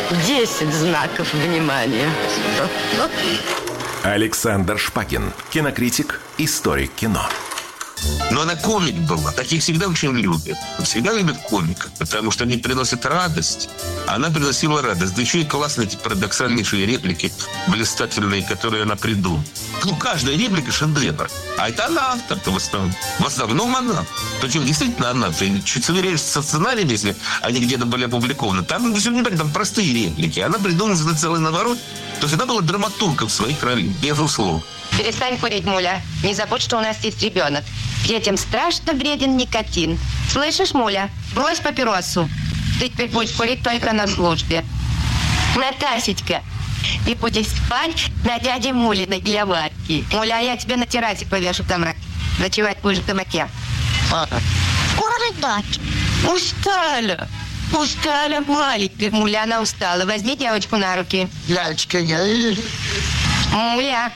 10 знаков внимания. Александр Шпакин, кинокритик, историк кино. Но она комик была. Таких всегда очень любят. Всегда любят комиков, потому что они приносят радость. А она приносила радость. Да еще и классные, эти парадоксальнейшие реплики, блистательные, которые она придумала. Ну, каждая реплика шедевр. А это она автор-то в основном. В основном она. Причем действительно она. Ты чуть сверяешься со сценариями, если они где-то были опубликованы. Там все не там простые реплики. Она придумала целый наворот. То есть она была драматургом своих ролей, безусловно. Перестань курить, Муля. Не забудь, что у нас есть ребенок. Детям страшно вреден никотин. Слышишь, Муля? Брось папиросу. Ты теперь будешь курить только на службе. Натасечка, ты будешь спать на дяде Мулиной для Варьки. Муля, я тебя на террасе повешу тамак. Ночевать будешь в тамаке. Устала. Устала, маленькая. Муля, она устала. Возьми девочку на руки. Лялечка, я... Муля.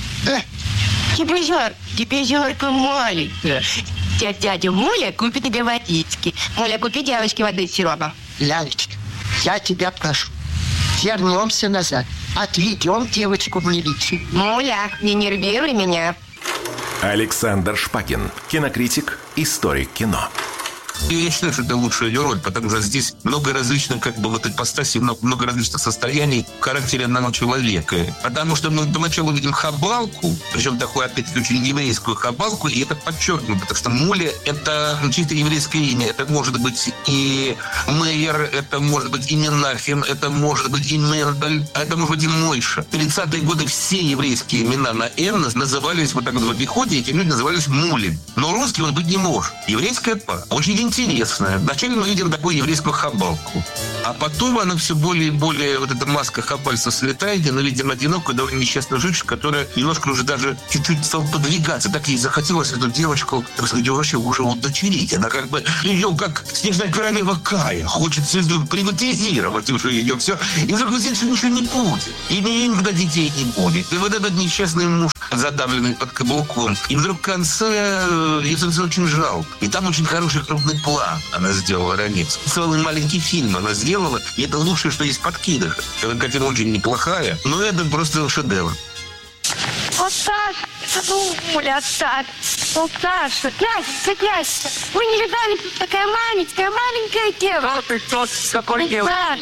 Тебе жарко, маленькая. Дядя Муля купит тебе водички. Муля, купи девочке воды с сиропом. Лялечка, я тебя прошу. Вернемся назад. Отведем девочку в милицию. Муля, не нервируй меня. Александр Шпакин, кинокритик, историк кино. Я считаю, что это лучшая ее роль, потому что здесь много различных, ипостасей, много различных состояний в характере одного человека. Потому что мы поначалу видим хабалку, причем такую, опять-таки, очень еврейскую хабалку, и это подчеркнуто, потому что Муля – это чисто еврейское имя. Это может быть и Мейер, это может быть и Менахем, это может быть и Мендель, это может быть и Мойша. В 30-е годы все еврейские имена на «Н» назывались, вот так вот в обиходе, эти люди назывались Мулин. Но русский он быть не может. Еврейская пара. Очень интересная. Вначале мы видим такую еврейскую хабалку. А потом она все более и более, вот эта маска хабальца слетает, и мы видим одинокую, довольно несчастную женщину, которая немножко уже даже чуть-чуть стала подвигаться. Так ей захотелось эту девочку, так сказать, вообще уже удочерить. Она как бы ее, как снежная королева Кая, хочет приватизировать уже ее все. И вдруг выясняется, что ничего не будет. И никогда детей не будет. И вот этот несчастный муж, задавленный под каблуком. И вдруг в конце ей очень жалко. И там очень хороший крупный план она сделала ранец. Целый маленький фильм она сделала. И это лучшее, что есть под Кидыш. Эта картина очень неплохая, но это просто шедевр. О, Саша, Муля, Саша. О, Саша, Яся. Вы не видали, тут такая маленькая девочка. Ты тот, какой девочка.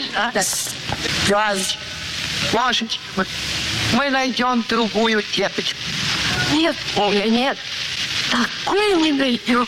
Саша. Машечка, мы найдем другую девочку. Нет, Муля, нет. Такую не найдем.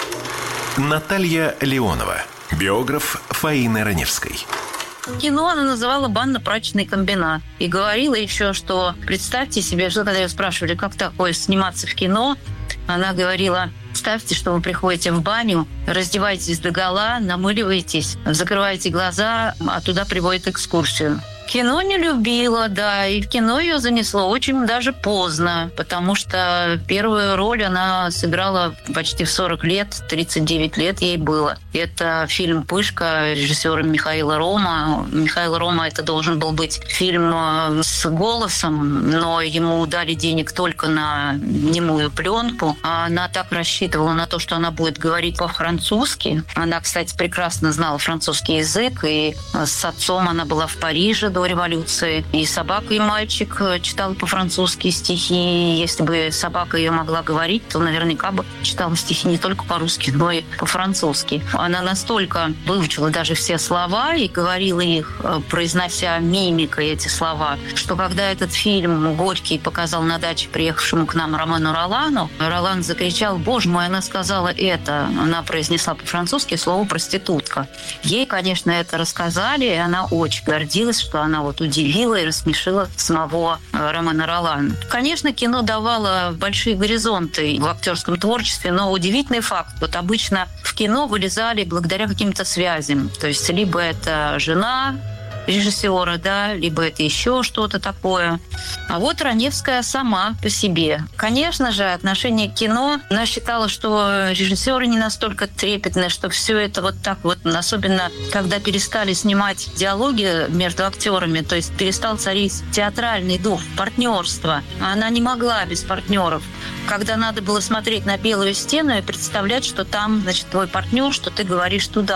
Наталья Леонова, биограф Фаины Раневской. Кино она называла банно-прачечный комбинат. И говорила еще, что представьте себе, что когда ее спрашивали, как такое сниматься в кино, она говорила: представьте, что вы приходите в баню, раздеваетесь догола, намыливаетесь, закрываете глаза, а туда приводят экскурсию. Кино не любила, да, и в кино ее занесло очень даже поздно, потому что первую роль она сыграла почти в 40 лет, 39 лет ей было. Это фильм «Пышка» режиссера Михаила Рома. Михаил Рома, это должен был быть фильм с голосом, но ему дали денег только на немую пленку. А она так рассчитывала на то, что она будет говорить по-французски. Она, кстати, прекрасно знала французский язык, и с отцом она была в Париже до революции. И «Собака и мальчик» читала по-французски стихи. Если бы собака ее могла говорить, то наверняка бы читала стихи не только по-русски, но и по-французски. Она настолько выучила даже все слова и говорила их, произнося мимикой эти слова, что когда этот фильм Горький показал на даче приехавшему к нам Роману Ролану, Ролан закричал: «Боже мой, она сказала это!» Она произнесла по-французски слово «проститутка». Ей, конечно, это рассказали, и она очень гордилась, что она вот удивила и рассмешила самого Романа Ролана. Конечно, кино давало большие горизонты в актерском творчестве, но удивительный факт. Вот обычно в кино вылезали благодаря каким-то связям. То есть либо это жена режиссера, да, либо это еще что-то такое. А вот Раневская сама по себе. Конечно же, отношение к кино, она считала, что режиссеры не настолько трепетны, что все это вот так вот, особенно когда перестали снимать диалоги между актерами, то есть перестал царить театральный дух, партнерство. Она не могла без партнеров. Когда надо было смотреть на белую стену и представлять, что там, значит, твой партнер, что ты говоришь туда.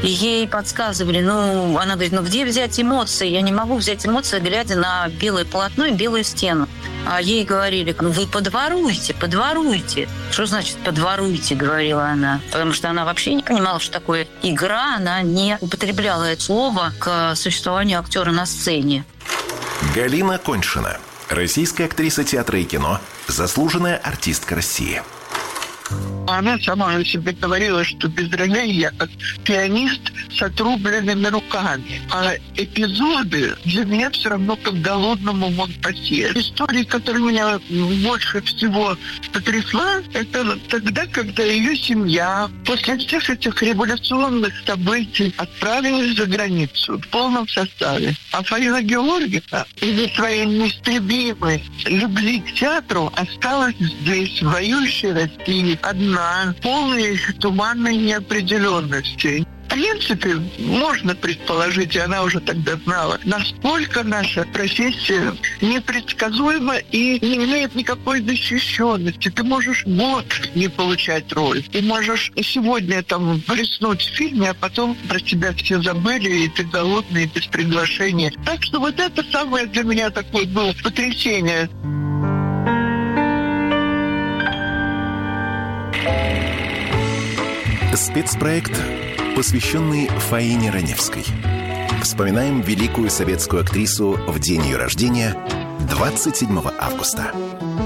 И ей подсказывали, она говорит, где взять эмоции? Я не могу взять эмоции, глядя на белое полотно и белую стену. А ей говорили, вы подворуйте. Что значит подворуйте, говорила она. Потому что она вообще не понимала, что такое игра. Она не употребляла это слово к существованию актера на сцене. Галина Коньшина. Российская актриса театра и кино. Заслуженная артистка России. Она сама о себе говорила, что без ролей я как пианист с отрубленными руками. А эпизоды для меня все равно как голодному Монпасье. История, которая меня больше всего потрясла, это тогда, когда ее семья после всех этих революционных событий отправилась за границу в полном составе. А Фаина Георгиевна из-за своей неистребимой любви к театру осталась здесь, в воюющей России, одна, полная туманной неопределенности. В принципе, можно предположить, и она уже тогда знала, насколько наша профессия непредсказуема и не имеет никакой защищенности. Ты можешь год не получать роль. Ты можешь и сегодня блеснуть в фильме, а потом про тебя все забыли, и ты голодный, и без приглашения. Так что вот это самое для меня такое было потрясение. Спецпроект, посвященный Фаине Раневской. Вспоминаем великую советскую актрису в день ее рождения, 27 августа.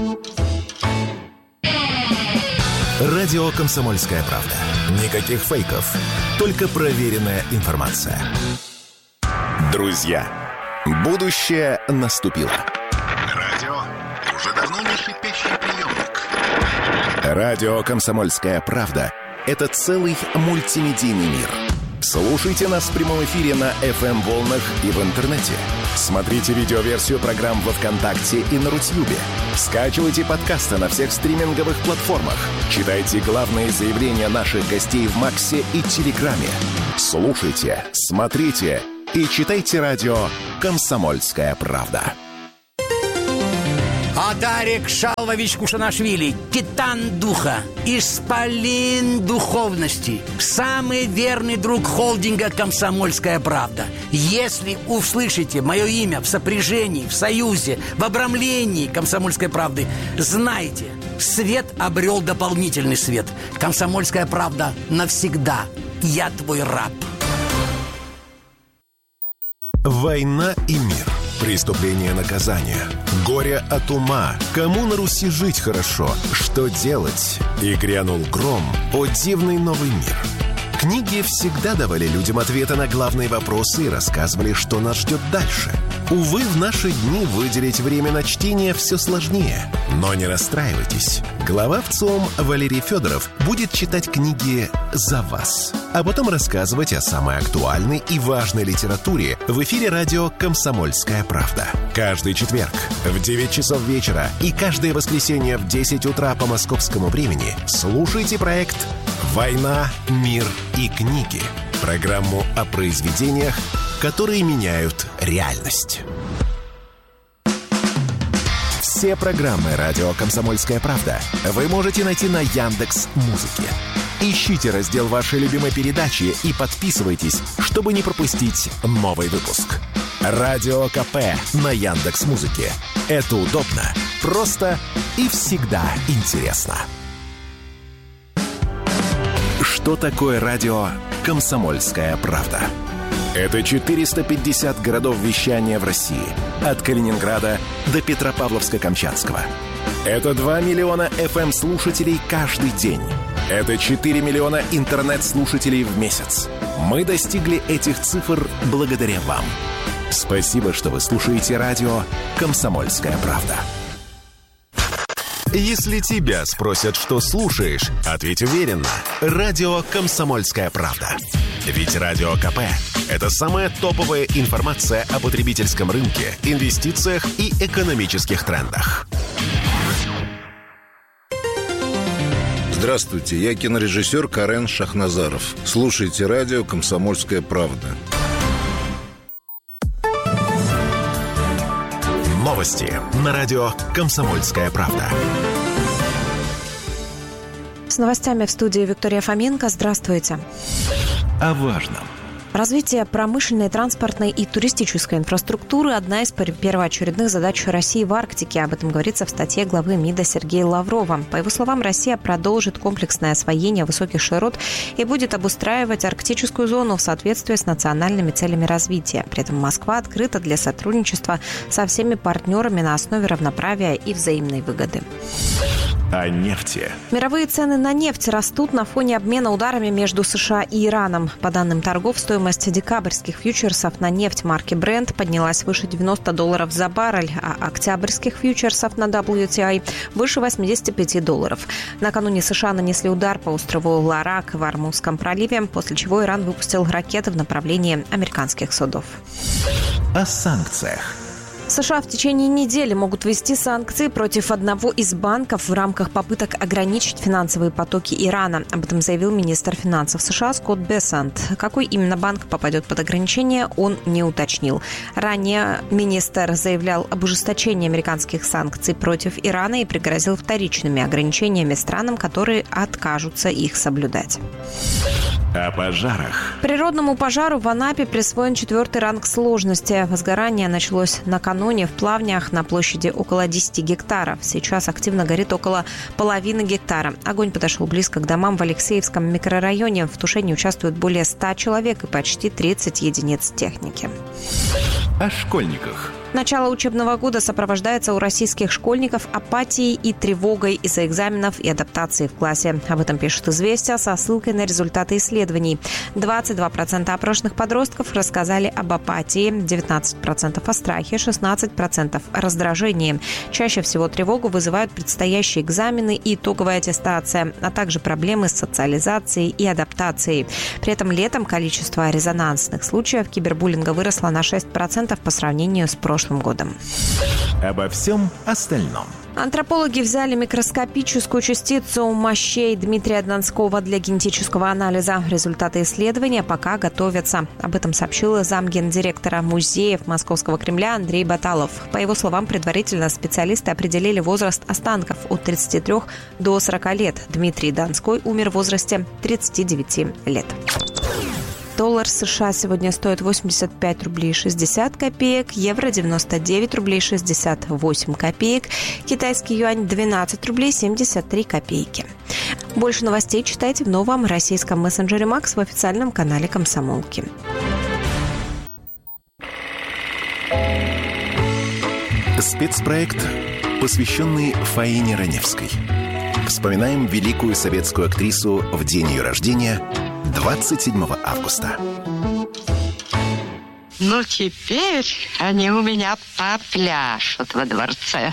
Радио «Комсомольская правда». Никаких фейков, только проверенная информация. Друзья, будущее наступило. Радио уже давно не шипящий приемник. Радио «Комсомольская правда» — это целый мультимедийный мир. Слушайте нас в прямом эфире на FM-волнах и в интернете. Смотрите видеоверсию программ во ВКонтакте и на Рутьюбе. Скачивайте подкасты на всех стриминговых платформах. Читайте главные заявления наших гостей в Максе и Телеграме. Слушайте, смотрите и читайте радио «Комсомольская правда». Адарик Шалвович Кушанашвили, титан духа, исполин духовности, самый верный друг холдинга «Комсомольская правда». Если услышите мое имя в сопряжении, в союзе, в обрамлении «Комсомольской правды», знайте, свет обрел дополнительный свет. «Комсомольская правда» навсегда. Я твой раб. Война и мир. Преступление, наказание. Горе от ума. Кому на Руси жить хорошо? Что делать? И грянул гром. О, дивный новый мир. Книги всегда давали людям ответы на главные вопросы и рассказывали, что нас ждет дальше. Увы, в наши дни выделить время на чтение все сложнее. Но не расстраивайтесь. Глава ВЦИОМ Валерий Федоров будет читать книги за вас, а потом рассказывать о самой актуальной и важной литературе в эфире радио «Комсомольская правда». Каждый четверг в 9 часов вечера и каждое воскресенье в 10 утра по московскому времени слушайте проект «Война, мир и книги». Программу о произведениях, которые меняют реальность. Все программы радио «Комсомольская правда» вы можете найти на Яндекс.Музыке. Ищите раздел вашей любимой передачи и подписывайтесь, чтобы не пропустить новый выпуск. Радио КП на Яндекс.Музыке. Это удобно, просто и всегда интересно. Что такое радио «Комсомольская правда»? Это 450 городов вещания в России. От Калининграда до Петропавловска-Камчатского. Это 2 миллиона FM-слушателей каждый день. Это 4 миллиона интернет-слушателей в месяц. Мы достигли этих цифр благодаря вам. Спасибо, что вы слушаете радио «Комсомольская правда». Если тебя спросят, что слушаешь, ответь уверенно. Радио «Комсомольская правда». Ведь Радио КП – это самая топовая информация о потребительском рынке, инвестициях и экономических трендах. Здравствуйте, я кинорежиссер Карен Шахназаров. Слушайте радио «Комсомольская правда». Новости на радио «Комсомольская правда». С новостями в студии Виктория Фоменко. Здравствуйте. О важном. Развитие промышленной, транспортной и туристической инфраструктуры – одна из первоочередных задач России в Арктике. Об этом говорится в статье главы МИДа Сергея Лаврова. По его словам, Россия продолжит комплексное освоение высоких широт и будет обустраивать арктическую зону в соответствии с национальными целями развития. При этом Москва открыта для сотрудничества со всеми партнерами на основе равноправия и взаимной выгоды. О нефти. Мировые цены на нефть растут на фоне обмена ударами между США и Ираном. По данным торгов, стоимость декабрьских фьючерсов на нефть марки Brent поднялась выше $90 за баррель, а октябрьских фьючерсов на WTI выше $85. Накануне США нанесли удар по острову Ларак в Ормузском проливе, после чего Иран выпустил ракеты в направлении американских судов. О санкциях. США в течение недели могут ввести санкции против одного из банков в рамках попыток ограничить финансовые потоки Ирана. Об этом заявил министр финансов США Скотт Бессант. Какой именно банк попадет под ограничение, он не уточнил. Ранее министр заявлял об ужесточении американских санкций против Ирана и пригрозил вторичными ограничениями странам, которые откажутся их соблюдать. О пожарах. Природному пожару в Анапе присвоен 4-й ранг сложности. Возгорание началось накануне в Плавнях на площади около 10 гектаров. Сейчас активно горит около половины гектара. Огонь подошел близко к домам в Алексеевском микрорайоне. В тушении участвуют более 100 человек и почти 30 единиц техники. О школьниках. Начало учебного года сопровождается у российских школьников апатией и тревогой из-за экзаменов и адаптации в классе. Об этом пишет «Известия» со ссылкой на результаты исследований. 22% опрошенных подростков рассказали об апатии, 19% о страхе, 16% о раздражении. Чаще всего тревогу вызывают предстоящие экзамены и итоговая аттестация, а также проблемы с социализацией и адаптацией. При этом летом количество резонансных случаев кибербуллинга выросло на 6% по сравнению с прошлым годом. Обо всем остальном. Антропологи взяли микроскопическую частицу мощей Дмитрия Донского для генетического анализа. Результаты исследования пока готовятся. Об этом сообщил замгендиректора музеев Московского Кремля Андрей Баталов. По его словам, предварительно специалисты определили возраст останков от 33 до 40 лет. Дмитрий Донской умер в возрасте 39 лет. Доллар США сегодня стоит 85 рублей 60 копеек, евро 99 рублей 68 копеек, китайский юань 12 рублей 73 копейки. Больше новостей читайте в новом российском мессенджере Макс в официальном канале Комсомолки. Спецпроект, посвященный Фаине Раневской. Вспоминаем великую советскую актрису в день ее рождения, 27 августа. Ну, теперь они у меня попляшут во дворце.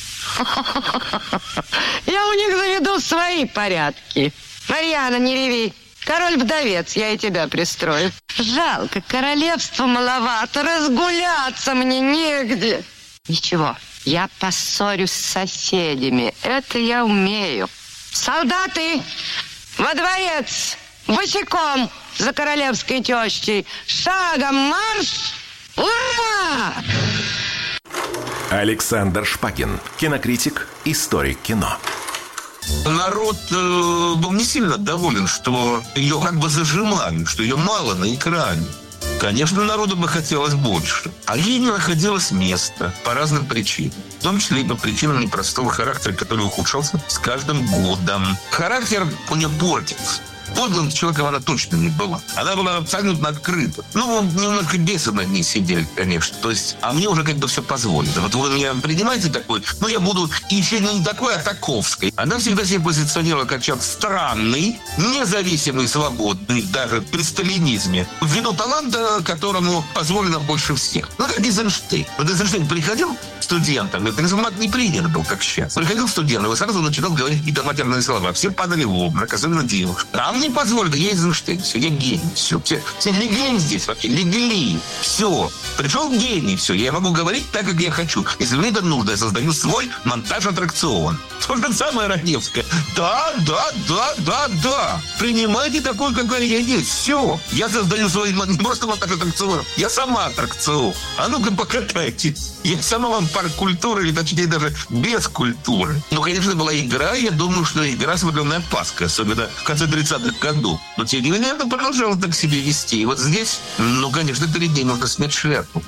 Я у них заведу свои порядки. Марьяна, не реви. Король-вдовец, я и тебя пристрою. Жалко, королевства маловато, разгуляться мне негде. Ничего, я поссорюсь с соседями. Это я умею. Солдаты, во дворец! Босиком за королевской тещей. Шагом марш! Ура! Александр Шпакин, кинокритик, историк кино. Народ был не сильно доволен, что ее как бы зажимали, что ее мало на экране. Конечно, народу бы хотелось больше. А ей не находилось места по разным причинам. В том числе и по причинам непростого характера, который ухудшался с каждым годом. Характер у нее портится. Подлым человеком она точно не была. Она была абсолютно открыта. Ну, немножко бесы над ней сидели, конечно. То есть, а мне уже как бы все позволено. Вот вы меня принимаете такой, ну, я буду еще не такой, а таковской. Она всегда себя позиционировала как человек странный, независимый, свободный, даже при сталинизме. Ввиду таланта, которому позволено больше всех. Ну, как Эйзенштейн. Вот Эйзенштейн приходил студентам, это не принят был, как сейчас. Приходил студент, и сразу начинал говорить какие-то матерные слова. Все падали в обморок, особенно девушки. Там не позволено, я Эйзенштейн, все, я гений, все легли здесь вообще, легли, все. Пришел гений, все, я могу говорить так, как я хочу. Если мне это нужно, я создаю свой монтаж-аттракцион. То же самое Раневская. Да. Принимайте такой, какой я есть. Все. Я создаю свой не просто монтаж-аттракцион, я сама аттракцион. А ну-ка покатайтесь. Я сама вам парк культуры, или точнее даже без культуры. Ну, конечно, была игра, я думаю, что игра с определенной опаской, особенно в конце 30-х годов. Но тем не менее, она продолжала так себя вести. И вот здесь, ну, конечно, перед ней нужно снять шляпу.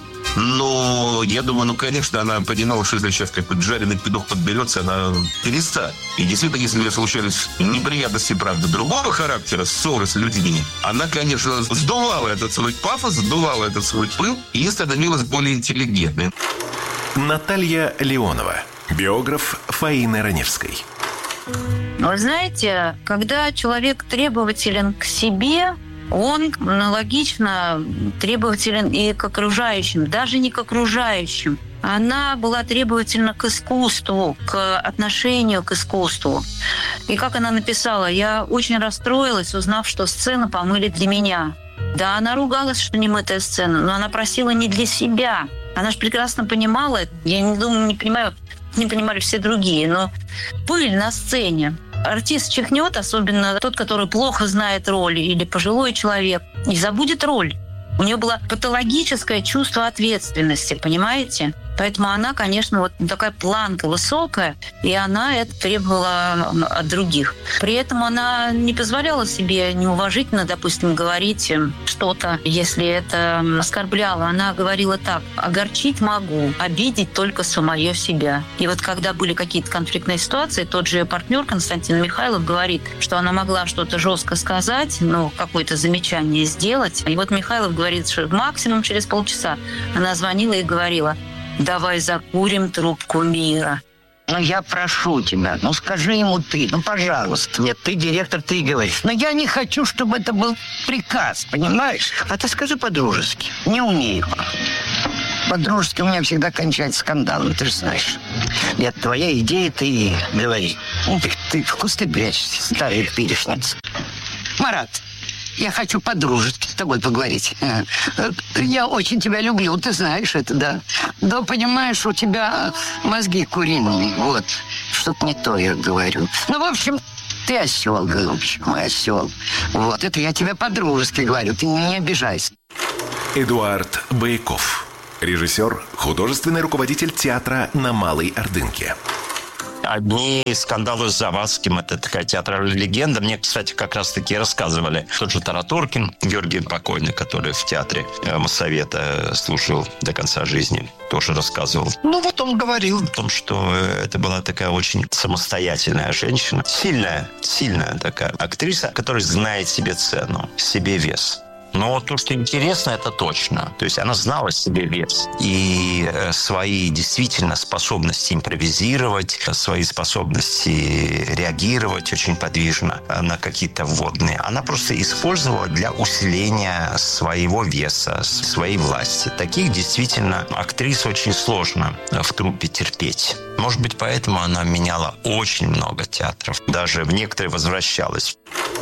Но я думаю, ну, конечно, она понимала, что если сейчас какой-то жареный петух подберется, она перестанет. И действительно, если у случались неприятности, правда, другого характера, ссоры с людьми, она, конечно, сдувала этот свой пафос, сдувала этот свой пыл и становилась более интеллигентной. Наталья Леонова, биограф Фаины Раневской. Вы знаете, когда человек требователен к себе, он аналогично требователен и к окружающим, даже не к окружающим. Она была требовательна к искусству, к отношению к искусству. И как она написала, я очень расстроилась, узнав, что сцену помыли для меня. Да, она ругалась, что не мытая сцена, но она просила не для себя. Она же прекрасно понимала, я не думаю, не понимали все другие, но пыль на сцене. Артист чихнет, особенно тот, который плохо знает роль, или пожилой человек, и забудет роль. У нее было патологическое чувство ответственности, понимаете? Поэтому она, конечно, вот такая планка высокая, и она это требовала от других. При этом она не позволяла себе неуважительно, допустим, говорить что-то, если это оскорбляло. Она говорила так: огорчить могу, обидеть только самое себя. И вот когда были какие-то конфликтные ситуации, тот же партнер Константин Михайлов говорит, что она могла что-то жестко сказать, ну, какое-то замечание сделать. И вот Михайлов говорит, что максимум через полчаса она звонила и говорила: давай закурим трубку мира. Ну, я прошу тебя, ну, скажи ему ты, ну, пожалуйста. Нет, ты директор, ты говоришь. Но я не хочу, чтобы это был приказ, понимаешь? А ты скажи по-дружески. Не умею. По-дружески у меня всегда кончается скандалом, ты же знаешь. Это твоя идея, ты говори. Ну, ты в кусты прячешься, старая перешница. Марат, я хочу по-дружески с тобой поговорить. Я очень тебя люблю, ты знаешь это, да. Да, понимаешь, у тебя мозги куриные, вот. Что-то не то я говорю. Ну, в общем, ты осел, голубчик, мой осел. Вот, это я тебе по-дружески говорю, ты не обижайся. Эдуард Байков, режиссер, художественный руководитель театра на Малой Ордынке. Одни скандалы с Завадским, это такая театральная легенда. Мне, кстати, как раз-таки рассказывали. Тот же Тараторкин, Георгий покойный, который в театре Моссовета служил до конца жизни, тоже рассказывал. Ну, вот он говорил о том, что это была такая очень самостоятельная женщина. Сильная такая актриса, которая знает себе цену, себе вес. Но то, что интересно, это точно. То есть она знала себе вес. И свои действительно способности импровизировать, свои способности реагировать очень подвижно на какие-то вводные, она просто использовала для усиления своего веса, своей власти. Таких действительно актрис очень сложно в труппе терпеть. Может быть, поэтому она меняла очень много театров. Даже в некоторые возвращалась.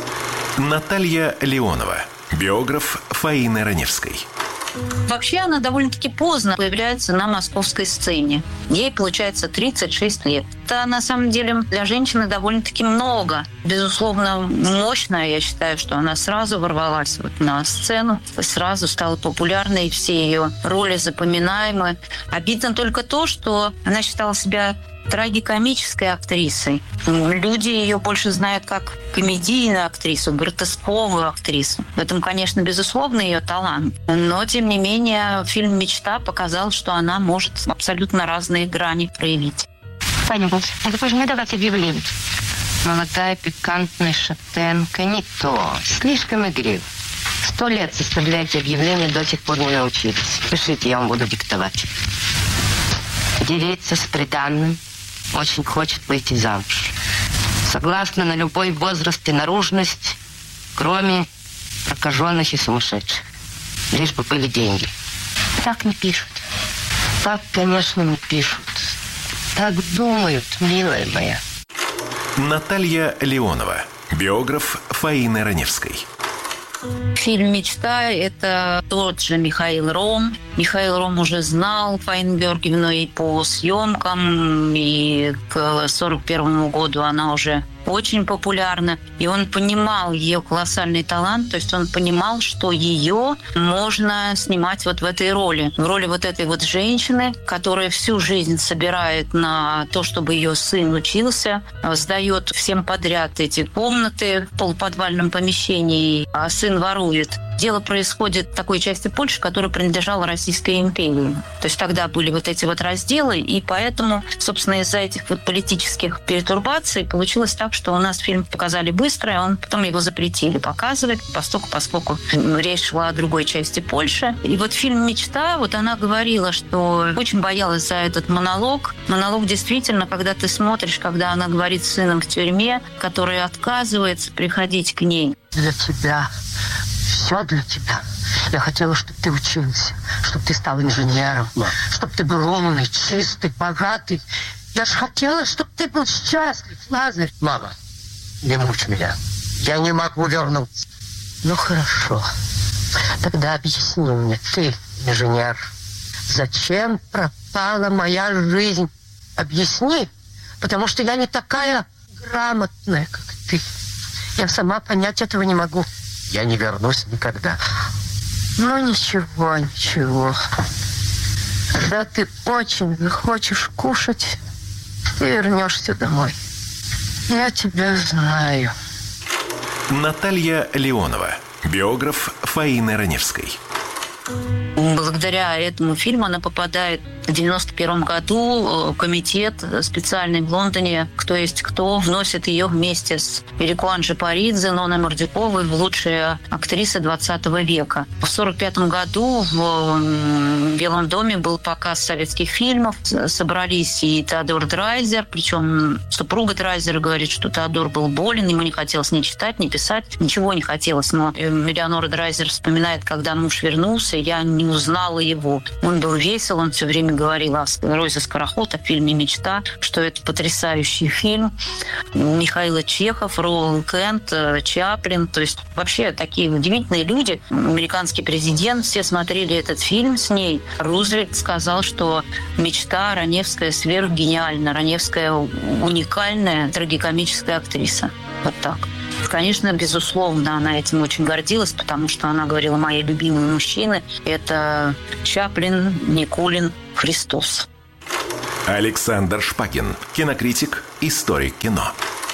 Наталья Леонова, биограф Фаины Раневской. Вообще она довольно-таки поздно появляется на московской сцене. Ей, получается, 36 лет. Это, на самом деле, для женщины довольно-таки много. Безусловно, мощная. Я считаю, что она сразу ворвалась вот на сцену, сразу стала популярной, и все ее роли запоминаемы. Обидно только то, что она считала себя трагикомической актрисой. Люди ее больше знают как комедийную актрису, гротесковую актрису. В этом, конечно, безусловно, ее талант. Но, тем не менее, фильм «Мечта» показал, что она может абсолютно разные грани проявить. Таня, это тоже не давать объявление. Молодая, пикантная шатенка, не то. Слишком игрив. 100 лет составляете объявление, до сих пор не научились. Пишите, я вам буду диктовать. Девица с приданным очень хочет выйти замуж. Согласна на любой возраст и наружность, кроме прокаженных и сумасшедших. Лишь бы были деньги. Так не пишут. Так, конечно, не пишут. Так думают, милая моя. Наталья Леонова, биограф Фаины Раневской. Фильм «Мечта» — это тот же Михаил Ром. Михаил Ром уже знал Фаину Георгиевну и по съемкам, и к 1941 году она уже очень популярна. И он понимал ее колоссальный талант, то есть он понимал, что ее можно снимать вот в этой роли. В роли вот этой вот женщины, которая всю жизнь собирает на то, чтобы ее сын учился, сдает всем подряд эти комнаты в полуподвальном помещении, а сын ворует. Дело происходит в такой части Польши, которая принадлежала Российской империи. То есть тогда были вот эти вот разделы, и поэтому, собственно, из-за этих вот политических перетурбаций получилось так, что у нас фильм показали быстро, и потом его запретили показывать, поскольку речь шла о другой части Польши. И вот фильм «Мечта», вот она говорила, что очень боялась за этот монолог. Монолог действительно, когда ты смотришь, когда она говорит с сыном в тюрьме, который отказывается приходить к ней. Для тебя. Все для тебя. Я хотела, чтобы ты учился, чтобы ты стал инженером, чтобы ты был умный, чистый, богатый. Я же хотела, чтобы ты был счастлив, Лазарь. Мама, не мучь меня. Я не могу вернуться. Ну, хорошо. Тогда объясни мне, ты, инженер, зачем пропала моя жизнь? Объясни, потому что я не такая грамотная, как ты. Я сама понять этого не могу. Я не вернусь никогда. Ну, ничего. Когда ты очень захочешь кушать, ты вернешься домой. Я тебя знаю. Наталья Леонова, биограф Фаины Раневской. Благодаря этому фильму она попадает в 1991 году комитет специальный в Лондоне «Кто есть кто» вносит ее вместе с Ирико Анджипаридзе, Ноной Мордюковой в лучшие актрисы 20 века. В 1945 году в Белом доме был показ советских фильмов. Собрались и Теодор Драйзер, причем супруга Драйзера говорит, что Теодор был болен, ему не хотелось ни читать, ни писать, ничего не хотелось. Но Элеонора Драйзер вспоминает, когда муж вернулся, я не узнала его. Он был весел, он все время говорил о Розе Скороход, о фильме «Мечта», что это потрясающий фильм. Михаил Чехов, Роуэн Кент, Чаплин. То есть вообще такие удивительные люди. Американский президент, все смотрели этот фильм с ней. Рузвельт сказал, что «Мечта» Раневская сверхгениальна. Раневская уникальная трагикомическая актриса. Вот так. Конечно, безусловно, она этим очень гордилась, потому что она говорила, мои любимые мужчины – это Чаплин, Никулин, Христос. Александр Шпакин, кинокритик, историк кино.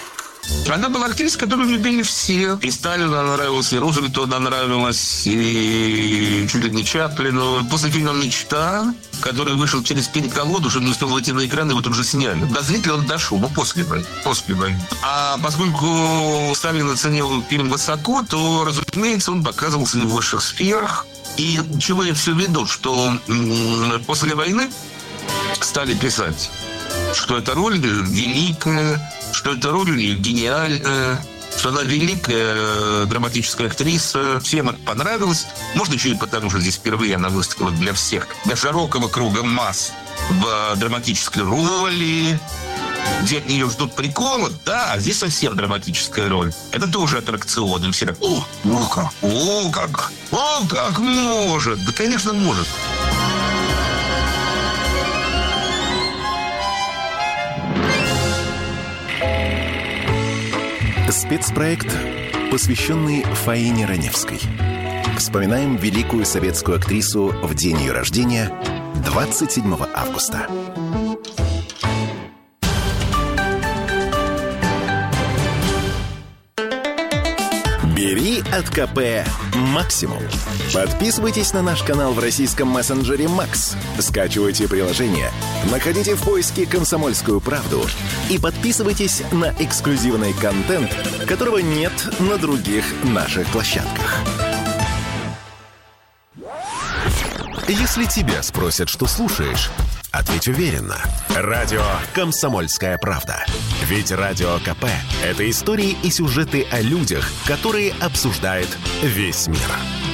Она была актрисой, которую любили все. И Сталину она нравилась, и Рузвельту она нравилась, и чуть ли не Чаплину. После фильма «Мечта», который вышел через пень-колоду, уже не успел выйти на экран, его тут же сняли. До зрителя он дошел, после войны. А поскольку Сталин оценил фильм высоко, то, разумеется, он показывался в высших сферах. И чего я все веду, что после войны стали писать, что эта роль великая, что эта роль гениальная, что она великая драматическая актриса. Всем это понравилось. Может, еще и потому, что здесь впервые она выступила для всех, для широкого круга масс в драматической роли, где от нее ждут приколы. Да, здесь совсем драматическая роль. Это тоже аттракцион. И все так, как может. Да, конечно, может. Спецпроект, посвященный Фаине Раневской. Вспоминаем великую советскую актрису в день ее рождения, 27 августа. Бери от КП максимум. Подписывайтесь на наш канал в российском мессенджере Макс. Скачивайте приложение, находите в поиске «Комсомольскую правду» и подписывайтесь на эксклюзивный контент, которого нет на других наших площадках. Если тебя спросят, что слушаешь, ответь уверенно. Радио «Комсомольская правда». Ведь Радио КП – это истории и сюжеты о людях, которые обсуждает весь мир.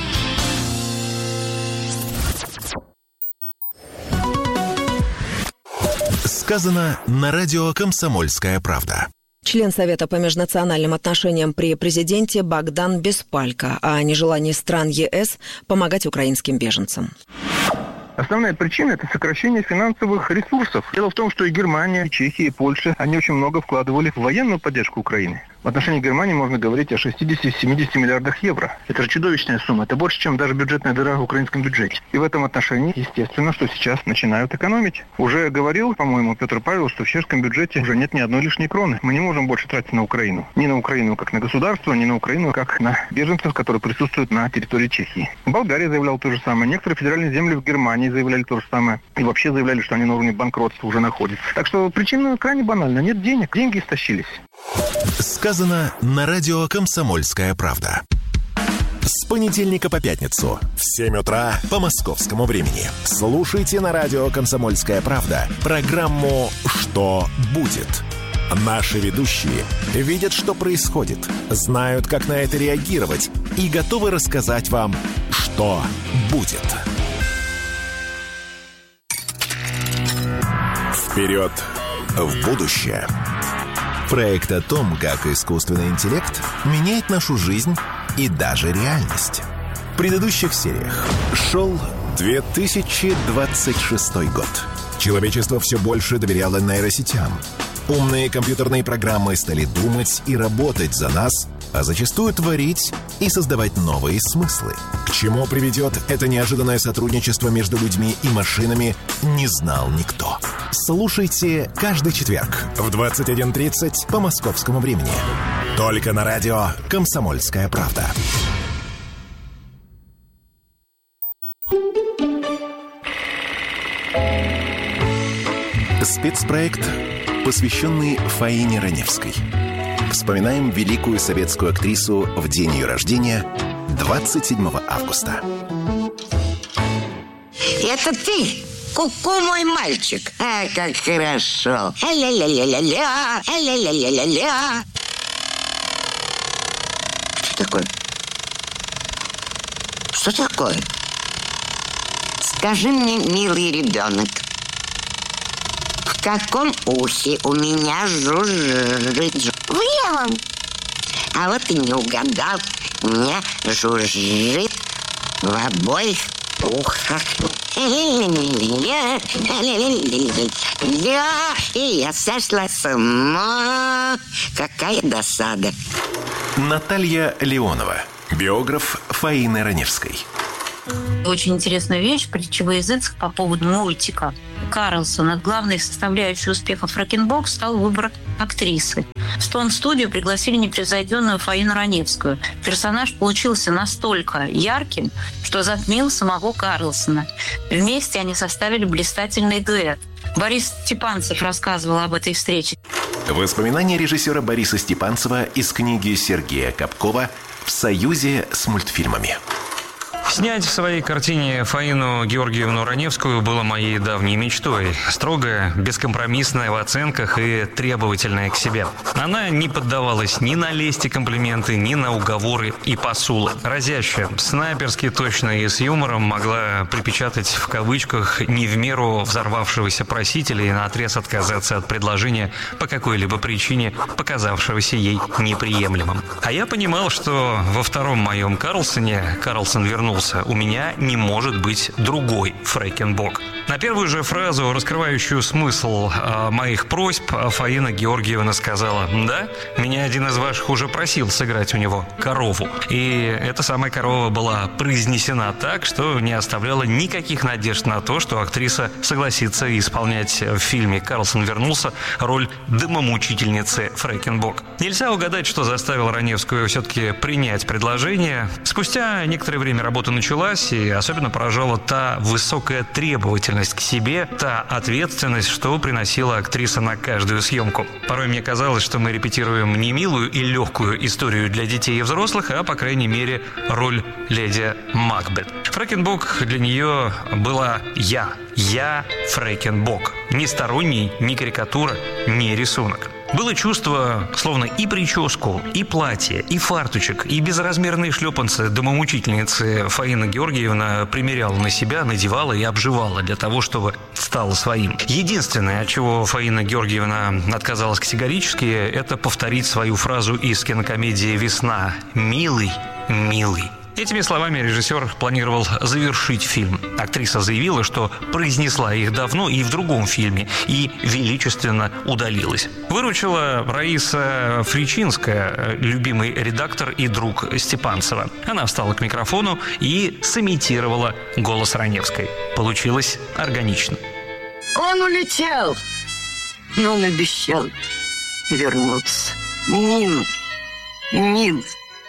Сказано на радио «Комсомольская правда». Член Совета по межнациональным отношениям при президенте Богдан Беспалько о нежелании стран ЕС помогать украинским беженцам. Основная причина – это сокращение финансовых ресурсов. Дело в том, что и Германия, и Чехия, и Польша, они очень много вкладывали в военную поддержку Украины. В отношении Германии можно говорить о 60-70 миллиардах евро. Это же чудовищная сумма. Это больше, чем даже бюджетная дыра в украинском бюджете. И в этом отношении, естественно, что сейчас начинают экономить. Уже говорил, по-моему, Петр Павел, что в чешском бюджете уже нет ни одной лишней кроны. Мы не можем больше тратить на Украину. Ни на Украину как на государство, ни на Украину как на беженцев, которые присутствуют на территории Чехии. Болгария заявляла то же самое. Некоторые федеральные земли в Германии заявляли то же самое. И вообще заявляли, что они на уровне банкротства уже находятся. Так что причина крайне банальна. Нет денег. Деньги истощились. Сказано на радио «Комсомольская правда». С понедельника по пятницу в 7 утра по московскому времени. Слушайте на радио «Комсомольская правда» программу «Что будет?». Наши ведущие видят, что происходит, знают, как на это реагировать и готовы рассказать вам, что будет. Вперед в будущее. Проект о том, как искусственный интеллект меняет нашу жизнь и даже реальность. В предыдущих сериях шел 2026 год. Человечество все больше доверяло нейросетям. Умные компьютерные программы стали думать и работать за нас, а зачастую творить и создавать новые смыслы. К чему приведет это неожиданное сотрудничество между людьми и машинами, не знал никто. Слушайте каждый четверг в 21:30 по московскому времени. Только на радио «Комсомольская правда». Спецпроект, посвященный Фаине Раневской. Вспоминаем великую советскую актрису в день ее рождения, 27 августа. Это ты? Ку-ку, мой мальчик. А, как хорошо. Ля-ля-ля-ля-ля, ля-ля-ля-ля-ля. Что такое? Что такое? Скажи мне, милый ребенок, в каком ухе у меня жужжит? В левом. А вот и не угадал. У меня жужжит в обоих ухах. И я сошла с ума. Какая досада. Наталья Леонова, биограф Фаины Раневской. Очень интересная вещь, притчевый язык по поводу мультика Карлсона. Главной составляющей успеха «Фрэкенбок» стал выбор актрисы. В Стоун-студию пригласили непревзойденную Фаину Раневскую. Персонаж получился настолько ярким, что затмил самого Карлсона. Вместе они составили блистательный дуэт. Борис Степанцев рассказывал об этой встрече. Воспоминания режиссера Бориса Степанцева из книги Сергея Капкова «В союзе с мультфильмами». Снять в своей картине Фаину Георгиевну Раневскую было моей давней мечтой. Строгая, бескомпромиссная в оценках и требовательная к себе. Она не поддавалась ни на лесть и комплименты, ни на уговоры и посулы. Разящая, снайперски точно и с юмором могла припечатать в кавычках не в меру взорвавшегося просителя и наотрез отказаться от предложения по какой-либо причине, показавшегося ей неприемлемым. А я понимал, что во втором моем Карлсоне Карлсон вернулся. У меня не может быть другой Фрэкенбок. На первую же фразу, раскрывающую смысл моих просьб, Фаина Георгиевна сказала: «Да, меня один из ваших уже просил сыграть у него корову». И эта самая корова была произнесена так, что не оставляла никаких надежд на то, что актриса согласится исполнять в фильме «Карлсон вернулся» роль домомучительницы Фрэкенбок. Нельзя угадать, что заставило Раневскую все-таки принять предложение. Спустя некоторое время работа началась, и особенно поражала та высокая требовательность к себе, та ответственность, что приносила актриса на каждую съемку. Порой мне казалось, что мы репетируем не милую и легкую историю для детей и взрослых, а, по крайней мере, роль леди Макбет. Фрэкенбок для нее была я Фрэкенбок. Ни сторонний, ни карикатура, ни рисунок. Было чувство, словно и прическу, и платье, и фартучек, и безразмерные шлепанцы домомучительницы Фаина Георгиевна примеряла на себя, надевала и обживала для того, чтобы стало своим. Единственное, от чего Фаина Георгиевна отказалась категорически, это повторить свою фразу из кинокомедии «Весна». «Милый, милый». Этими словами режиссер планировал завершить фильм. Актриса заявила, что произнесла их давно и в другом фильме, и величественно удалилась. Выручила Раиса Фричинская, любимый редактор и друг Степанцева. Она встала к микрофону и сымитировала голос Раневской. Получилось органично. Он улетел, но он обещал вернуться. Нин.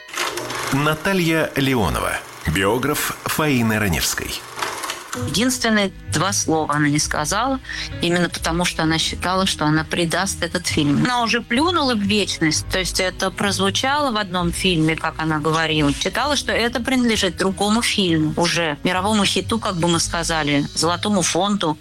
Наталья Леонова, биограф Фаины Раневской. Единственные 2 слова она не сказала, именно потому, что она считала, что она предаст этот фильм. Она уже плюнула в вечность, то есть это прозвучало в одном фильме, как она говорила. Считала, что это принадлежит другому фильму, уже мировому хиту, как бы мы сказали, золотому фонду.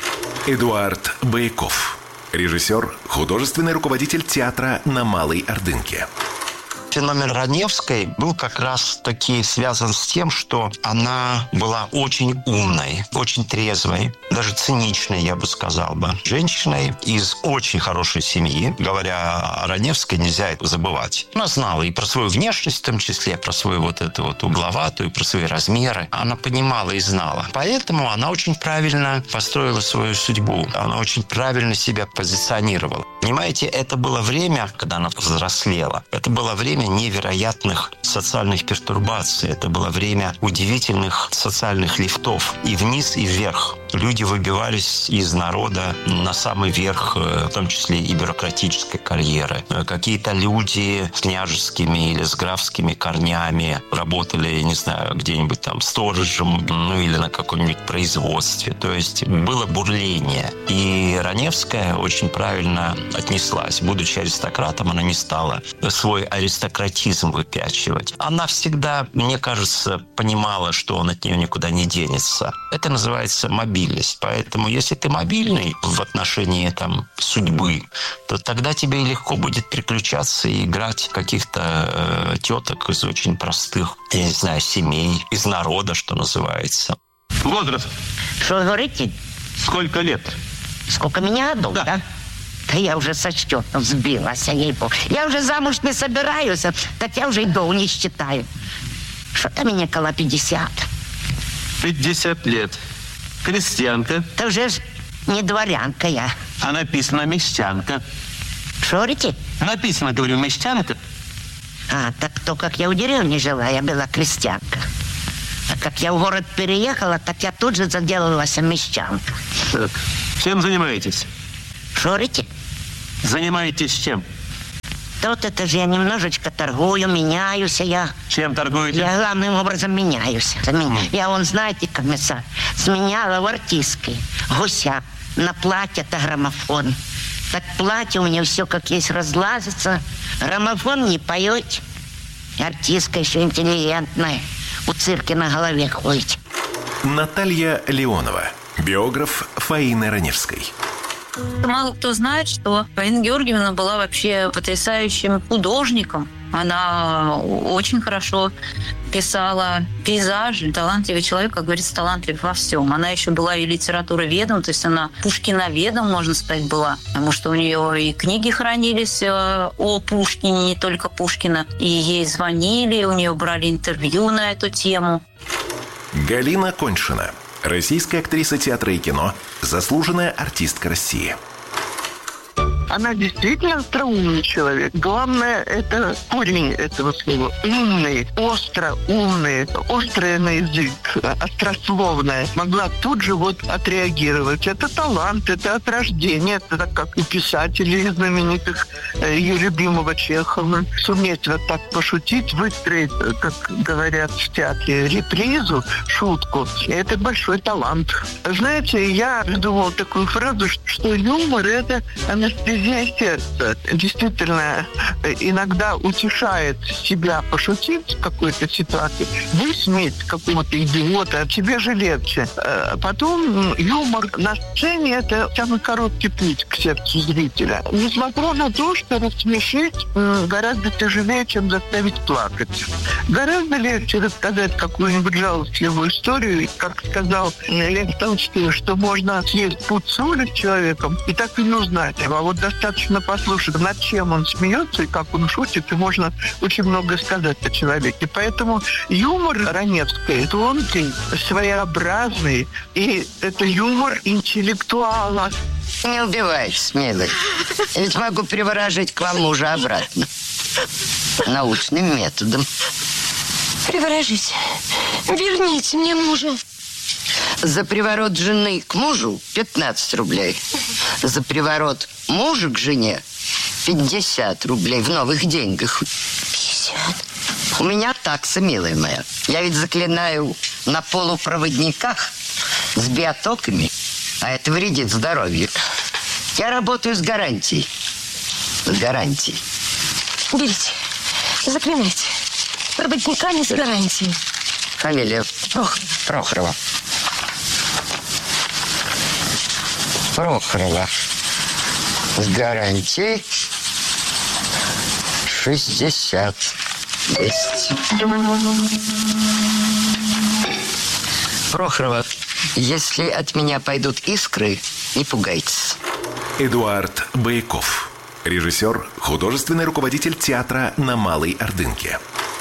Эдуард Бояков, режиссер, художественный руководитель театра на Малой Ордынке. Феномен Раневской был как раз-таки связан с тем, что она была очень умной, очень трезвой, даже циничной, я бы сказал бы. Женщиной из очень хорошей семьи. Говоря о Раневской, нельзя это забывать. Она знала и про свою внешность, в том числе, про свою вот эту вот угловатую, про свои размеры. Она понимала и знала. Поэтому она очень правильно построила свою судьбу. Она очень правильно себя позиционировала. Понимаете, это было время, когда она взрослела. Это было время невероятных социальных пертурбаций. Это было время удивительных социальных лифтов. И вниз, и вверх. Люди выбивались из народа на самый верх, в том числе и бюрократической карьеры. Какие-то люди с княжескими или с графскими корнями работали, не знаю, где-нибудь там сторожем, или на каком-нибудь производстве. То есть было бурление. И Раневская очень правильно отнеслась. Будучи аристократом, она не стала свой аристократизм выпячивать. Она всегда, мне кажется, понимала, что он от нее никуда не денется. Это называется мобильность. Поэтому, если ты мобильный в отношении там судьбы, то тогда тебе легко будет переключаться и играть каких-то теток из очень простых, я не знаю, семей, из народа, что называется. Возраст. Что говорите? Сколько лет? Сколько меня отдал, да? Да я уже со счетом сбилась, ей-богу. Я уже замуж не собираюсь, так я уже и дол не считаю. Что-то мне около 50. 50 лет. Крестьянка. Да уже ж не дворянка я. А написано мещанка. Что говорите? Написано, говорю, мещанка. А, так то, как я в деревне жила, я была крестьянка. А как я в город переехала, так я тут же заделалась мещанка. Так, чем занимаетесь? Что говорите? Занимаетесь чем? Да вот это же я немножечко торгую, меняюсь я. Чем торгуете? Я главным образом меняюсь. Я, вон, знаете, комиссар, сменяла в артистке гуся на платье-то граммофон. Так платье у меня все как есть разлазится. Граммофон не поет. Артистка еще интеллигентная. У цирке на голове ходит. Наталья Леонова, биограф Фаины Раневской. Мало кто знает, что Фаина Георгиевна была вообще потрясающим художником. Она очень хорошо писала пейзажи. Талантливый человек, как говорится, талантлив во всем. Она еще была и литературоведом, то есть она пушкиноведом, можно сказать, была. Потому что у нее и книги хранились о Пушкине, не только Пушкина. И ей звонили, у нее брали интервью на эту тему. Галина Коньшина, российская актриса театра и кино, заслуженная артистка России. Она действительно остроумный человек. Главное, это корень этого слова. Умный, остро умный, острая на язык, острословная. Могла тут же вот отреагировать. Это талант, это от рождения. Это как у писателей знаменитых, ее любимого Чехова. Суметь вот так пошутить, выстроить, как говорят в театре, репризу, шутку. Это большой талант. Знаете, я придумала такую фразу, что юмор – это анестезия сердца. Действительно, иногда утешает себя пошутить в какой-то ситуации. Вы высмеять какого-то идиота, тебе же легче. Потом юмор на сцене – это самый короткий путь к сердцу зрителя. Несмотря на то, что рассмешить гораздо тяжелее, чем заставить плакать. Гораздо легче рассказать какую-нибудь жалостливую историю, как сказал Лев Толстой, что можно съесть пуд соли с человеком и так и не узнать. А вот достаточно послушать, над чем он смеется и как он шутит, и можно очень много сказать о человеке. Поэтому юмор Раневской тонкий, своеобразный, и это юмор интеллектуала. Не убиваешь, милый. Я ведь могу приворожить к вам мужа обратно. Научным методом. Приворожите. Верните мне мужа. За приворот жены к мужу 15 рублей. За приворот мужа к жене 50 рублей в новых деньгах. 50? У меня такса, милая моя. Я ведь заклинаю на полупроводниках с биотоками, а это вредит здоровью. Я работаю с гарантией. С гарантией. Берите. Заклинайте. Проводниками с гарантией. Фамилия? Прохорова. Прохорова. С гарантией 60. Есть. Прохорова, если от меня пойдут искры, не пугайтесь. Эдуард Бояков. Режиссер, художественный руководитель театра на Малой Ордынке.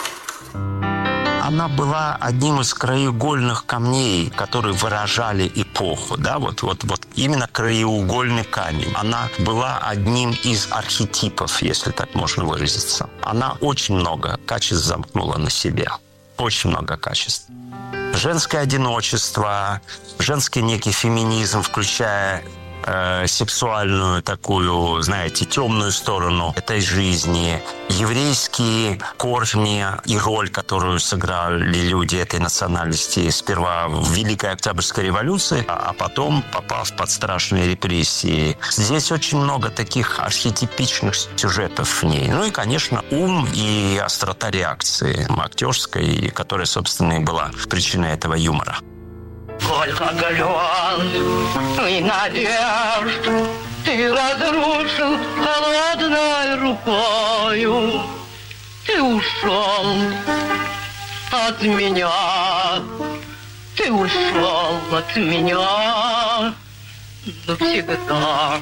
Она была одним из краеугольных камней, которые выражали эпоху. Да? Вот именно краеугольный камень. Она была одним из архетипов, если так можно выразиться. Она очень много качеств замкнула на себе. Очень много качеств. Женское одиночество, женский некий феминизм, включая сексуальную такую, знаете, темную сторону этой жизни, еврейские корни и роль, которую сыграли люди этой национальности сперва в Великой Октябрьской революции, а потом попав под страшные репрессии. Здесь очень много таких архетипичных сюжетов в ней. Ну и, конечно, ум и острота реакции актерской, которая, собственно, и была причиной этого юмора. Сколько грез и надежд ты разрушил холодной рукою. Ты ушел от меня, ты ушел от меня навсегда.